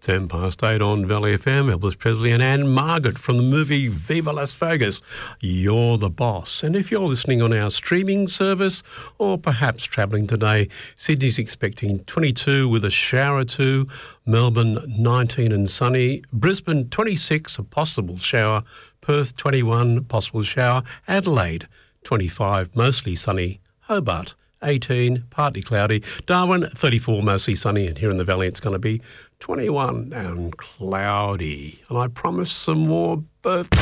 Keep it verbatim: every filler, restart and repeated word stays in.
ten past eight on Valley F M. Elvis Presley and Anne Margaret from the movie Viva Las Vegas. You're the boss. And if you're listening on our streaming service or perhaps travelling today, Sydney's expecting twenty-two with a shower or two, Melbourne nineteen and sunny, Brisbane twenty-six, a possible shower, Perth twenty-one, possible shower, Adelaide twenty-five, mostly sunny, Hobart eighteen, partly cloudy, Darwin thirty-four, mostly sunny, and here in the Valley it's going to be twenty-one and cloudy. And I promise some more birthdays.